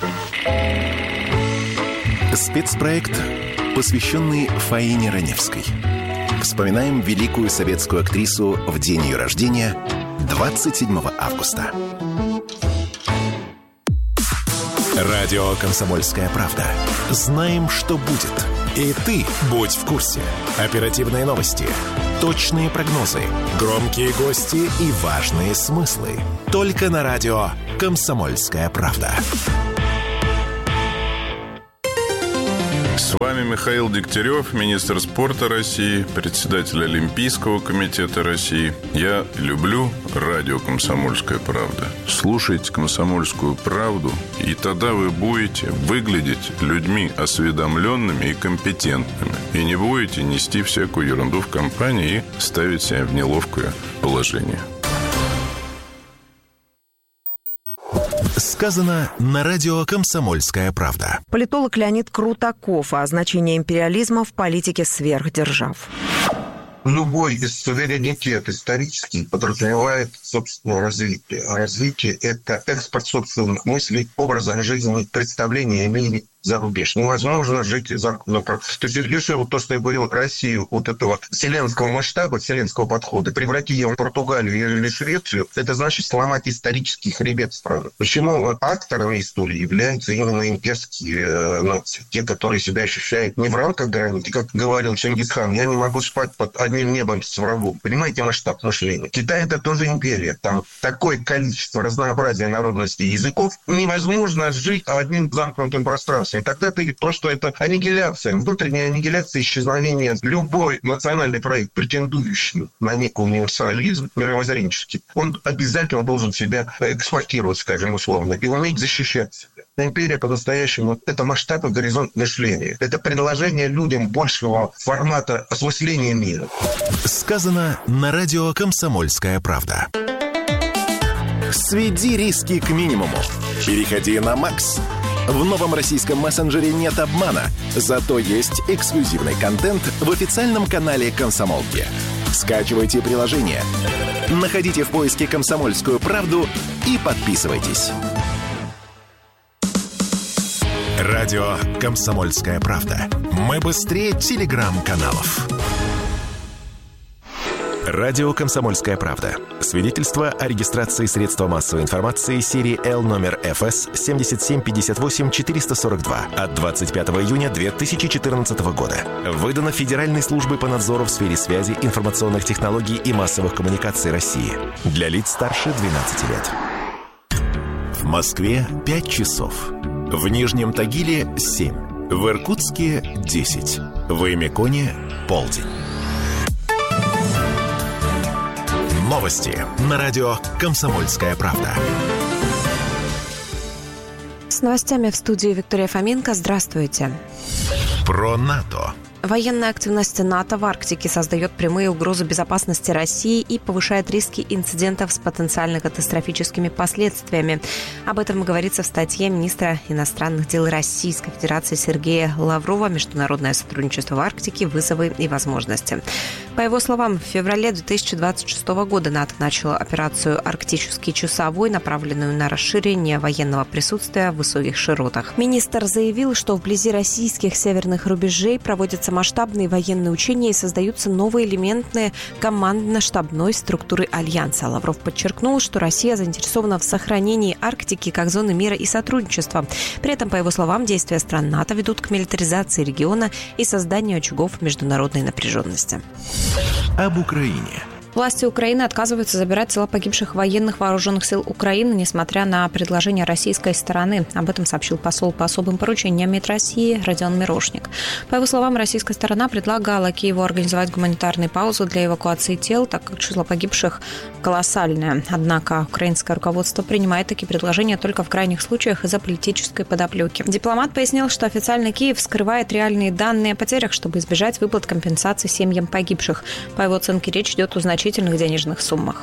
Спецпроект, посвященный Фаине Раневской. Вспоминаем великую советскую актрису в день ее рождения, 27 августа. Радио «Комсомольская правда». Знаем, что будет. И ты будь в курсе. Оперативные новости, точные прогнозы, громкие гости и важные смыслы. Только на радио «Комсомольская правда». С вами Михаил Дегтярев, министр спорта России, председатель Олимпийского комитета России. Я люблю радио «Комсомольская правда». Слушайте «Комсомольскую правду», и тогда вы будете выглядеть людьми осведомленными и компетентными. И не будете нести всякую ерунду в компании и ставить себя в неловкое положение. Сказано на радио «Комсомольская правда». Политолог Леонид Крутаков о значении империализма в политике сверхдержав. Любой суверенитет исторический подразумевает собственное развитие. А развитие – это экспорт собственных мыслей, образа жизни, представления о мире за рубеж. Невозможно жить за... То есть, если вот то, что я говорил, Россию, вот этого вселенского масштаба, вселенского подхода, превратить ее в Португалию или Швецию, это значит сломать исторический хребет страны. Почему акторами истории являются именно имперские нации? Те, которые себя ощущают не в рамках границы, как говорил Чингисхан, я не могу спать под одним небом с врагом. Понимаете масштаб мышления? Китай – это тоже империя. Там такое количество разнообразия народностей и языков. Невозможно жить одним замкнутым пространством. государствами, тогда ты просто это аннигиляция, внутренняя аннигиляция, исчезновение. Любой национальный проект, претендующий на некий универсализм мировоззренческий, он обязательно должен себя экспортировать, скажем, условно, и уметь защищать себя. Империя по-настоящему – это масштаб и горизонт мышления. Это предложение людям большего формата осмысления мира. Сказано на радио «Комсомольская правда». Сведи риски к минимуму. Переходи на Макс. В новом российском мессенджере нет обмана, зато есть эксклюзивный контент в официальном канале «Комсомолки». Скачивайте приложение, находите в поиске «Комсомольскую правду» и подписывайтесь. Радио «Комсомольская правда». Мы быстрее телеграм-каналов. Радио «Комсомольская правда». Свидетельство о регистрации средства массовой информации серии Л номер ФС 7758-442 от 25 июня 2014 года. Выдано Федеральной службой по надзору в сфере связи, информационных технологий и массовых коммуникаций России. Для лиц старше 12 лет. В Москве 5 часов. В Нижнем Тагиле 7. В Иркутске 10. В Эмиконе полдень. Новости на радио «Комсомольская правда». С новостями в студии Виктория Фоменко. Здравствуйте. Про НАТО. Военная активность НАТО в Арктике создает прямые угрозы безопасности России и повышает риски инцидентов с потенциально катастрофическими последствиями. Об этом говорится в статье министра иностранных дел Российской Федерации Сергея Лаврова «Международное сотрудничество в Арктике. Вызовы и возможности». По его словам, в феврале 2026 года НАТО начало операцию «Арктический часовой», направленную на расширение военного присутствия в высоких широтах. Министр заявил, что вблизи российских северных рубежей проводятся масштабные военные учения и создаются новые элементы командно-штабной структуры Альянса. Лавров подчеркнул, что Россия заинтересована в сохранении Арктики как зоны мира и сотрудничества. При этом, по его словам, действия стран НАТО ведут к милитаризации региона и созданию очагов международной напряженности. Об Украине. Власти Украины отказываются забирать тела погибших военных вооруженных сил Украины, несмотря на предложение российской стороны. Об этом сообщил посол по особым поручениям МИД России Родион Мирошник. По его словам, российская сторона предлагала Киеву организовать гуманитарную паузу для эвакуации тел, так как число погибших колоссальное. Однако украинское руководство принимает такие предложения только в крайних случаях из-за политической подоплеки. Дипломат пояснил, что официально Киев скрывает реальные данные о потерях, чтобы избежать выплат компенсации семьям погибших. По его оценке, речь идет о значительных денежных суммах.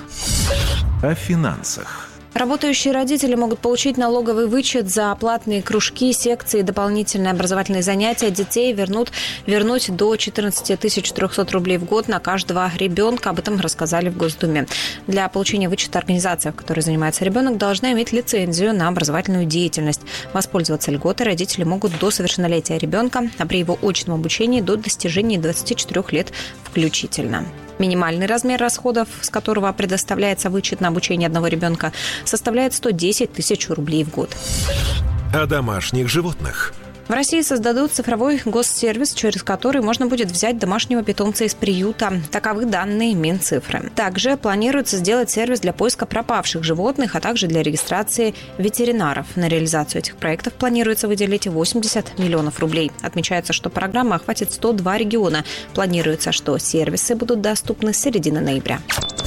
О финансах. Работающие родители могут получить налоговый вычет за платные кружки, секции, дополнительные образовательные занятия. Детей вернуть до 14 300 рублей в год на каждого ребенка. Об этом рассказали в Госдуме. Для получения вычета организация, в которой занимается ребенок, должна иметь лицензию на образовательную деятельность. Воспользоваться льготой родители могут до совершеннолетия ребенка, а при его очном обучении до достижения 24 лет включительно. Минимальный размер расходов, с которого предоставляется вычет на обучение одного ребенка, составляет 110 тысяч рублей в год. О домашних животных. В России создадут цифровой госсервис, через который можно будет взять домашнего питомца из приюта. Таковы данные Минцифры. Также планируется сделать сервис для поиска пропавших животных, а также для регистрации ветеринаров. На реализацию этих проектов планируется выделить 80 миллионов рублей. Отмечается, что программа охватит 102 региона. Планируется, что сервисы будут доступны с середины ноября.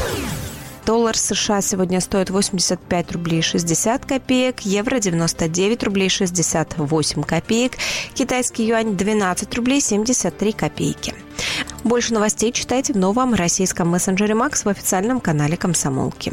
Доллар США сегодня стоит 85 рублей 60 копеек, евро 99 рублей 68 копеек, китайский юань 12 рублей 73 копейки. Больше новостей читайте в новом российском мессенджере Макс в официальном канале «Комсомолки».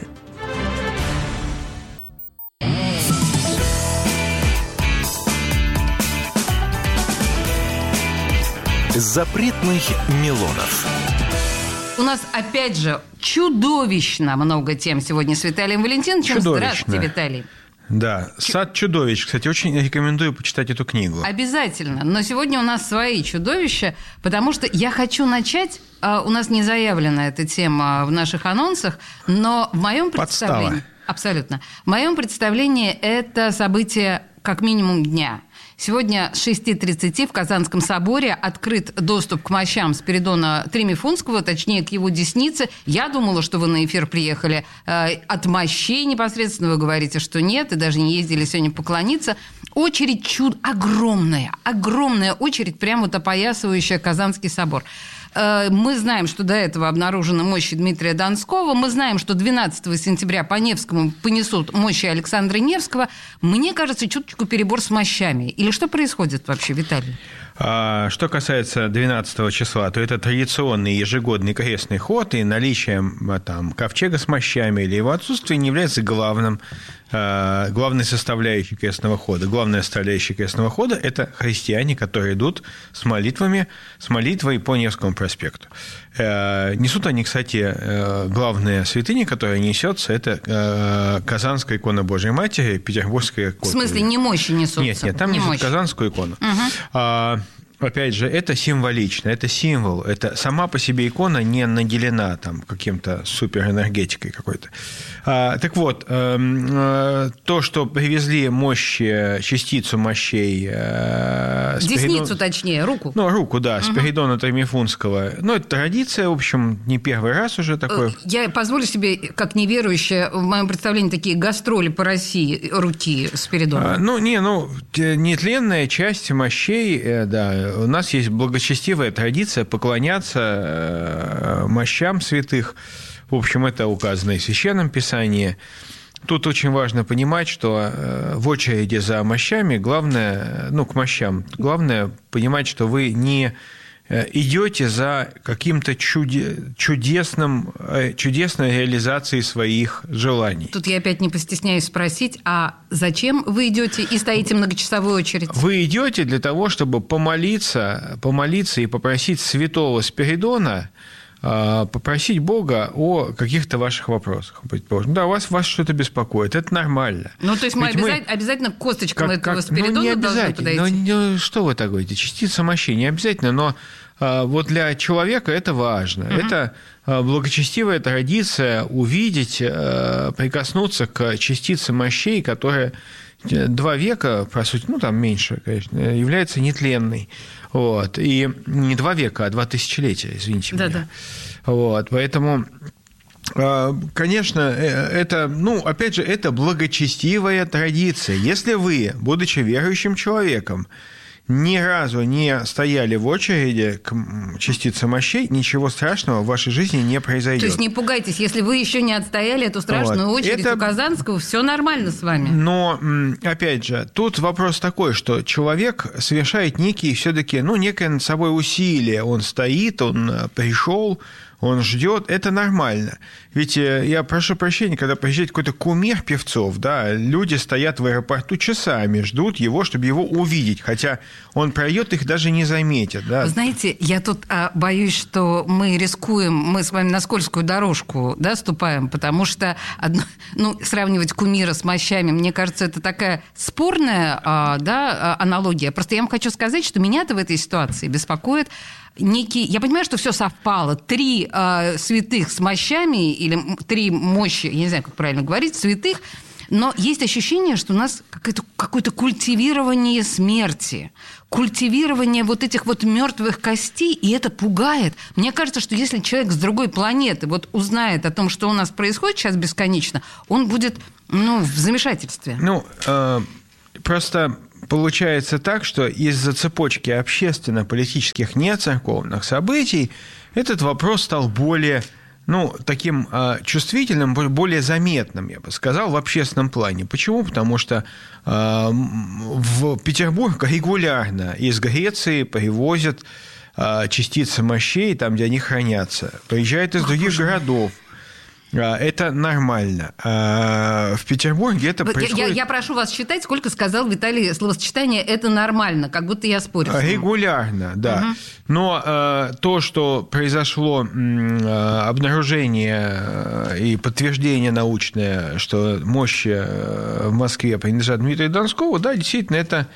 Запретных Милонов. У нас, опять же, чудовищно много тем сегодня с Виталием Валентиновичем. Здравствуйте, Виталий. Да, «Сад чудовищ». Кстати, очень рекомендую почитать эту книгу. Обязательно. Но сегодня у нас свои чудовища, потому что я хочу начать... У нас не заявлена эта тема в наших анонсах, но в моем представлении... Подстава. Абсолютно. В моем представлении это событие как минимум дня. Сегодня с 6:30 в Казанском соборе открыт доступ к мощам Спиридона Тремифунского, точнее, к его деснице. Я думала, что вы на эфир приехали от мощей непосредственно. Вы говорите, что нет, и даже не ездили сегодня поклониться. очередь огромная очередь, прямо вот опоясывающая Казанский собор. Мы знаем, что до этого обнаружена мощи Дмитрия Донского. Мы знаем, что 12 сентября по Невскому понесут мощи Александра Невского. Мне кажется, чуточку перебор с мощами. Или что происходит вообще, Виталий? Что касается 12 числа, то это традиционный ежегодный крестный ход, и наличие там ковчега с мощами или его отсутствие не является главной составляющей крестного хода. Главная составляющая крестного хода – это христиане, которые идут с молитвой по Невскому проспекту. Несут они, кстати, главная святыня, которая несется, это Казанская икона Божьей Матери, Петербургская икона. В смысле, не мощи несутся? Нет, там несут Казанскую икону. Угу. Опять же, это символично, это символ, это сама по себе икона не наделена там каким-то суперэнергетикой какой-то. Так вот, то, что привезли частицу мощей... Десницу, точнее, руку. Руку, да, Спиридона Тремифунского. Это традиция, в общем, не первый раз уже такое. Я позволю себе, как неверующая, в моем представлении такие гастроли по России руки Спиридона. Нетленная часть мощей, да. У нас есть благочестивая традиция поклоняться мощам святых. В общем, это указано и в Священном Писании. Тут очень важно понимать, что в очереди за мощами главное понимать, что вы не идете за каким-то чудесной реализацией своих желаний. Тут я опять не постесняюсь спросить, а зачем вы идете и стоите многочасовую очередь? Вы идете для того, чтобы помолиться и попросить святого Спиридона, попросить Бога о каких-то ваших вопросах. Да, вас что-то беспокоит, это нормально. То есть мы обязательно к косточкам этого Спиридона должны подойти? Что вы так говорите? Частица мощей не обязательно, но вот для человека это важно. Это благочестивая традиция увидеть, прикоснуться к частице мощей, которая 2 века, по сути, там меньше, конечно, является нетленной. И не 2 века, а 2 тысячелетия, извините меня. Поэтому, конечно, это, опять же, это благочестивая традиция. Если вы, будучи верующим человеком, ни разу не стояли в очереди к частице мощей, ничего страшного в вашей жизни не произойдет. То есть не пугайтесь, если вы еще не отстояли эту страшную очередь у Казанского, все нормально с вами. Но, опять же, тут вопрос такой, что человек совершает некие все-таки, некое над собой усилие. Он стоит, он пришел, он ждет, это нормально. Ведь я прошу прощения, когда приезжает какой-то кумир певцов, да, люди стоят в аэропорту часами, ждут его, чтобы его увидеть, хотя он пройдет, их даже не заметят. Да. Вы знаете, я тут боюсь, что мы рискуем, мы с вами на скользкую дорожку, да, ступаем, потому что сравнивать кумира с мощами, мне кажется, это такая спорная аналогия. Просто я вам хочу сказать, что меня-то в этой ситуации беспокоит я понимаю, что все совпало. 3 святых с мощами, или 3 мощи, я не знаю, как правильно говорить, святых, но есть ощущение, что у нас какое-то культивирование смерти, культивирование вот этих вот мертвых костей, и это пугает. Мне кажется, что если человек с другой планеты узнает о том, что у нас происходит сейчас бесконечно, он будет, в замешательстве. Просто... Получается так, что из-за цепочки общественно-политических нецерковных событий этот вопрос стал более, таким чувствительным, более заметным, я бы сказал, в общественном плане. Почему? Потому что в Петербург регулярно из Греции привозят частицы мощей, там, где они хранятся. Приезжают из других городов. Это нормально. В Петербурге это происходит... Я прошу вас считать, сколько сказал Виталий словосочетание «это нормально», как будто я спорю. Регулярно, да. Угу. Но то, что произошло обнаружение и подтверждение научное, что мощи в Москве принадлежат Дмитрию Донскову, да, действительно, это...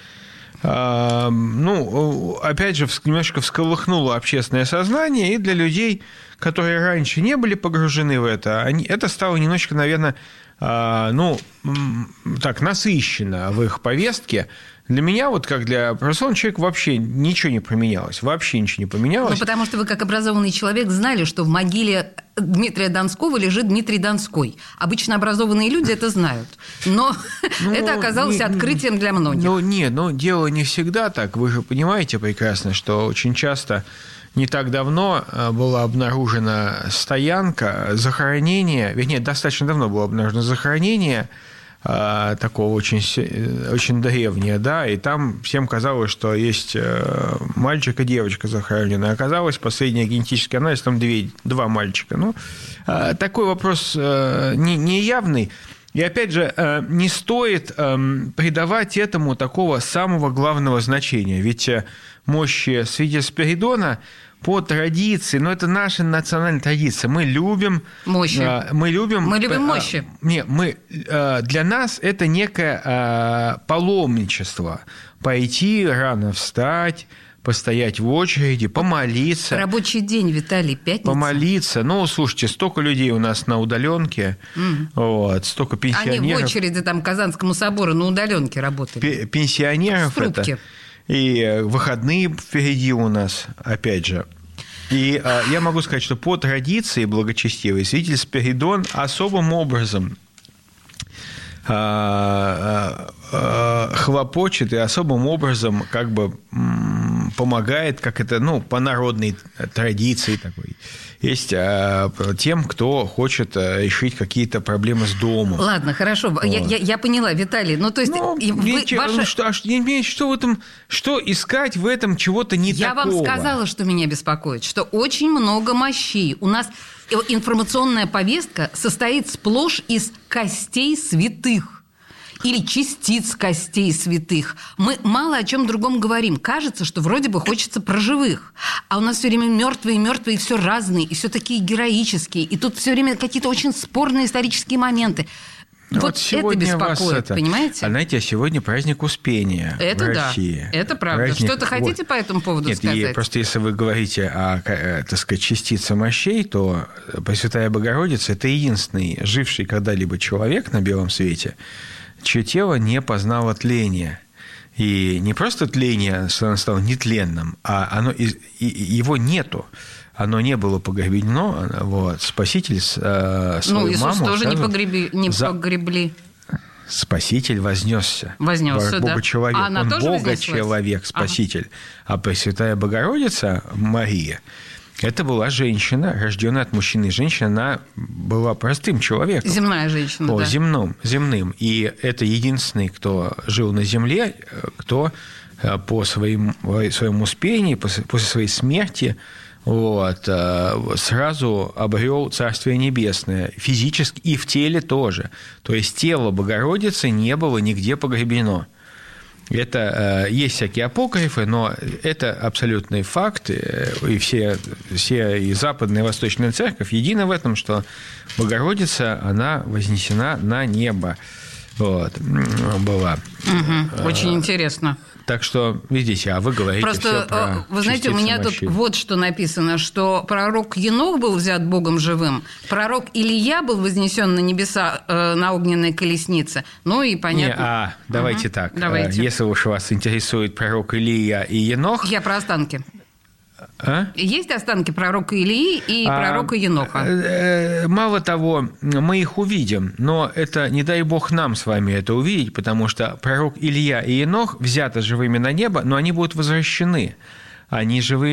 опять же, немножко всколыхнуло общественное сознание, и для людей, которые раньше не были погружены в это, это стало немножечко, наверное, так насыщена в их повестке. Для меня, вот как для простого человека, вообще ничего не поменялось. Вообще ничего не поменялось. Потому что вы, как образованный человек, знали, что в могиле Дмитрия Донского лежит Дмитрий Донской. Обычно образованные люди это знают. Но это оказалось открытием для многих. Дело не всегда так. Вы же понимаете прекрасно, что очень часто... Не так давно была обнаружена стоянка захоронения, вернее, достаточно давно было обнаружено захоронение такого очень древнее, да, и там всем казалось, что есть мальчик и девочка захоронены. Оказалось, последний генетический анализ, там два мальчика. Такой вопрос неявный. И опять же, не стоит придавать этому такого самого главного значения. Ведь мощи свидетельств Спиридона по традиции, это наша национальная традиция. Мы любим мощи. Мы любим мощи. Для нас это некое паломничество. Пойти, рано встать, постоять в очереди, помолиться. Рабочий день, Виталий, пятница. Помолиться. Слушайте, столько людей у нас на удаленке, столько пенсионеров. Они в очереди там к Казанскому собору на удаленке работают. Пенсионеров это. И выходные впереди у нас, опять же. И я могу сказать, что по традиции благочестивой святитель Спиридон особым образом хлопочет и особым образом как бы помогает, как это, по народной традиции такой. Есть тем, кто хочет решить какие-то проблемы с домом. Ладно, хорошо, я поняла, Виталий. То есть что в этом, что искать в этом чего-то не такого? Я вам сказала, что меня беспокоит, что очень много мощей. У нас информационная повестка состоит сплошь из костей святых. Или частиц костей святых. Мы мало о чем другом говорим. Кажется, что вроде бы хочется про живых. А у нас все время мертвые, и все разные, и все такие героические. И тут все время какие-то очень спорные исторические моменты. Вот это беспокоит, понимаете? Знаете, сегодня праздник Успения в России. Это правда. Что-то хотите по этому поводу сказать? Нет, просто если вы говорите о, частице мощей, то Пресвятая Богородица – это единственный живший когда-либо человек на белом свете, чье тело не познало тления. И не просто тление, что оно стало нетленным, а его нету. Оно не было погребено. Спаситель свою Иисус маму... тоже не погребли. Спаситель вознесся. Бога-человек. Он Бога-человек, Спаситель. А Пресвятая Богородица Мария... Это была женщина, рожденная от мужчины и женщины. Она была простым человеком. Земная женщина, да. Земным. И это единственный, кто жил на земле, кто по своему успению, после своей смерти сразу обрел Царствие Небесное. Физически и в теле тоже. То есть тело Богородицы не было нигде погребено. Это есть всякие апокрифы, но это абсолютный факт, и все и западная, и восточная церковь едины в этом, что Богородица, она вознесена на небо. Была. Очень интересно. Так что, видите, вы говорите просто, все про вы знаете, у меня мощи. Тут вот что написано, что пророк Енох был взят Богом живым, пророк Илия был вознесен на небеса на огненной колеснице. И понятно. Давайте так. Давайте. Если уж вас интересует пророк Илия и Енох... Я про останки. Есть останки пророка Илии и пророка Еноха? Мало того, мы их увидим, но это, не дай бог нам с вами это увидеть, потому что пророк Илья и Енох взяты живыми на небо, но они будут возвращены. Они живые